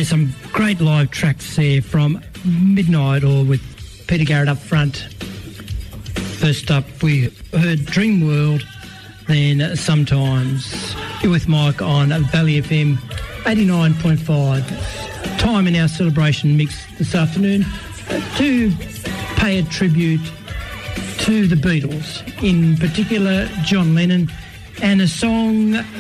some great live tracks there from Midnight Oil with Peter Garrett up front. First up, we heard Dream World, then Sometimes. You're with Mike on Valley FM 89.5. Time in our celebration mix this afternoon to pay a tribute to the Beatles, in particular John Lennon, and a song